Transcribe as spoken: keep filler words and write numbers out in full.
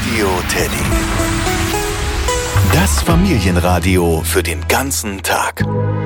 Radio Teddy. Das Familienradio für den ganzen Tag.